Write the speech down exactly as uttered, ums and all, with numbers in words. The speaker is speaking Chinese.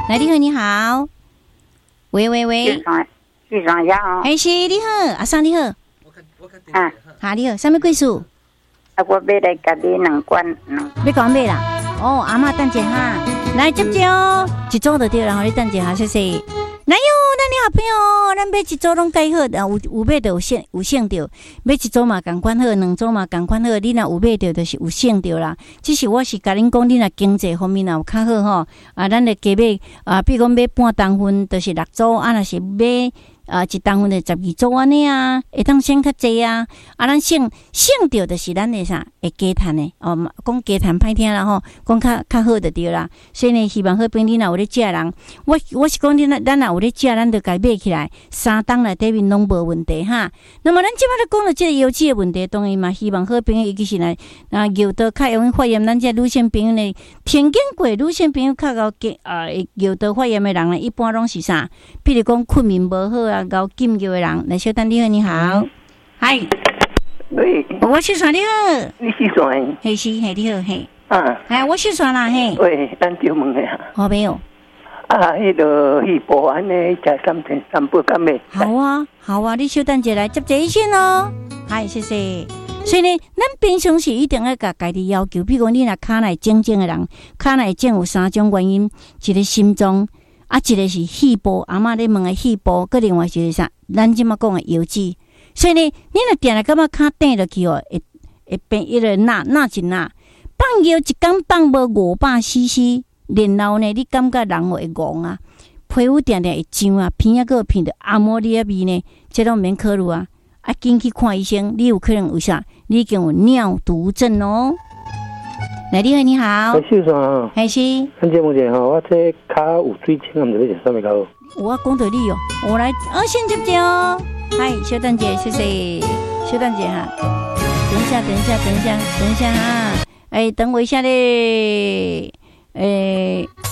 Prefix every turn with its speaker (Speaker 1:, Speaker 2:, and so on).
Speaker 1: 来，你好，你好，喂喂喂，
Speaker 2: 许双呀哦，
Speaker 1: 哎是你好，阿桑你好，
Speaker 2: 啊，
Speaker 1: 哈你好，什么贵数？
Speaker 2: 啊，我买来家己两罐，
Speaker 1: 要讲买啦，哦，阿嬷等一下哈，来接接哦，一组就对了，你等一下，谢谢。哪有咱的好朋友，咱买一组拢介好，有有买就有省有省着，买一组嘛共款好，两组嘛共款好，你若有买着就是有省着啦。只是我是甲恁讲，你若经济方面若有较好吼，啊，咱就加买啊，比如讲买半当份，就是六组，啊，若是买。啊，一当份的十二组安尼啊，会当省较济啊。啊，咱省省着就是咱的啥会加赚的哦。讲加赚歹听啦吼，讲较较好就对啦。所以呢，希望好朋友你若有咧食人，我我是讲你咱咱若有咧食，咱就该买起来，三档内底面拢无问题哈。那么咱即摆咧讲到即个油脂的问题，当然嘛，希望好朋友尤其是来啊，有得较容易发炎，咱这乳腺朋友呢，天经过乳腺朋友较高啊，有得发炎的人呢，一般拢是啥？比如讲困眠无好啊。搞金牛的人，来小丹你好，你好，嗨，
Speaker 2: 喂，
Speaker 1: 我是算你好，
Speaker 2: 你是谁？
Speaker 1: 嘿是嘿你好嘿，
Speaker 2: 啊，
Speaker 1: 哎我是算啦嘿，
Speaker 2: 喂，咱就问下，
Speaker 1: 好没有？
Speaker 2: 啊，迄个去保安呢，食三天三不干咩？
Speaker 1: 好啊，好啊，你小丹姐来接这一线哦，嗨，谢谢。所以呢，咱平常时一定要甲家己要求，比如讲你若骹内肿肿的人，骹内肿有三种原因，一个心脏。啊，一个是细胞，阿嬷咧问的细胞，佮另外一个啥？咱即马讲的油脂。所以呢，你若定来感觉骹顶落去哦，会会变一个钠钠一钠。放药一工放无五百 C C， 然后呢，你感觉人会戆啊，皮肤定定会痒啊，鼻仔个闻到阿摩尼亚味呢，这拢免考虑啊。啊，紧去看医生，你有可能有啥？你已经有尿毒症哦。来，你好，你好。
Speaker 3: 我秀山啊，
Speaker 1: 还是。
Speaker 3: 咱节目者吼，我这骹有水清，唔知要食啥物较好。
Speaker 1: 我讲道理哦，我来，哦，先接接哦。嗨，小蛋姐，谢谢，小蛋姐哈。等一下，等一下，等一下，等一下哈。哎，等我一下嘞。哎。